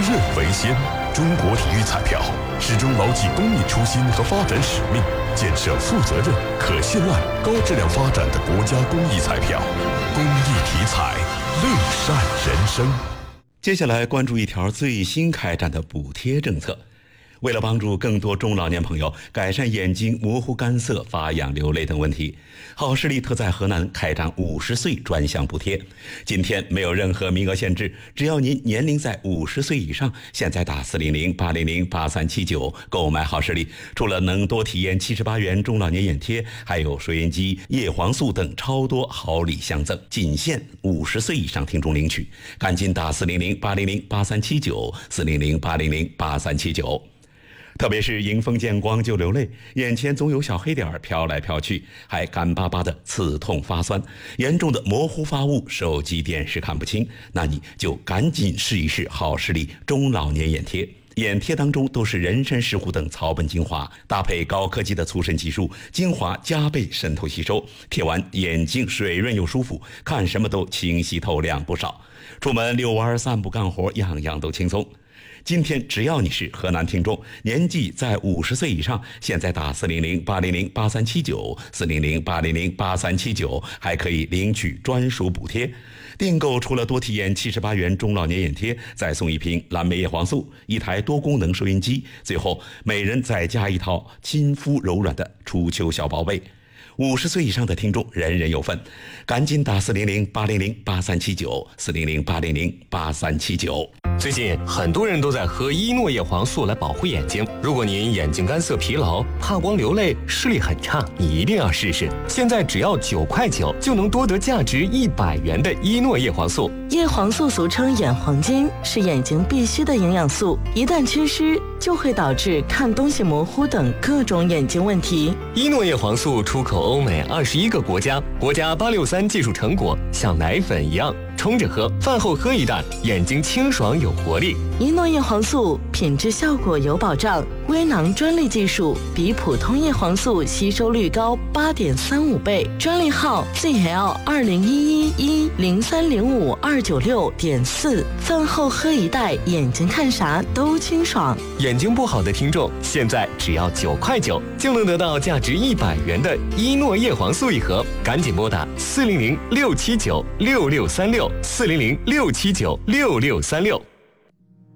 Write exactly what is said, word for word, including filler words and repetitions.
任为先。中国体育彩票始终牢记公益初心和发展使命，建设负责任、可信赖、高质量发展的国家公益彩票。公益体彩，乐善人生。 接下来关注一条最新开展的补贴政策。为了帮助更多中老年朋友改善眼睛模糊、干涩、发痒、流泪等问题，好视力特在河南开展五十岁专项补贴。今天没有任何名额限制，只要您年龄在五十岁以上，现在打四零零八零零八三七九购买好视力，除了能多体验七十八元中老年眼贴，还有收音机、叶黄素等超多好礼相赠，仅限五十岁以上听众领取。赶紧打四零零八零零八三七九四零零八零零八三七九。特别是迎风见光就流泪，眼前总有小黑点儿飘来飘去，还干巴巴的刺痛发酸，严重的模糊发物，手机电视看不清，那你就赶紧试一试好视力中老年眼贴。眼贴当中都是人参、石斛等草本精华，搭配高科技的促渗技术，精华加倍渗透吸收，贴完眼睛水润又舒服，看什么都清晰透亮不少。出门遛弯、散步、干活，样样都轻松。今天只要你是河南听众，年纪在五十岁以上，现在打四零零八零零八三七九四零零八零零八三七九，还可以领取专属补贴。订购除了多体验七十八元中老年眼贴，再送一瓶蓝莓叶黄素、一台多功能收音机，最后每人再加一套亲肤柔软的初秋小宝贝。五十岁以上的听众人人有份，赶紧打四零零八零零八三七九四零零八零零八三七九。 最近很多人都在喝伊诺叶黄素来保护眼睛。如果您眼睛干涩、疲劳、怕光、流泪、视力很差，你一定要试试。现在只要九块九就能多得价值一百元的伊诺叶黄素。 叶黄素俗称眼黄金，是眼睛必需的营养素，一旦缺失就会导致看东西模糊等各种眼睛问题。 伊诺叶黄素出口欧美二十一个国家，国家八六三技术成果，像奶粉一样冲着喝，饭后喝一袋，眼睛清爽有活力。 伊诺叶黄素品质效果有保障，微囊专利技术，比普通叶黄素吸收率高八点三五倍，专利号 Z L 二零一一一零三零五二九六点四。饭后喝一袋，眼睛看啥都清爽。 眼睛不好的听众，现在只要九块九就能得到价值一百元的伊诺叶黄素一盒，赶紧拨打四零零六七九六六三六四零零六七九六六三六。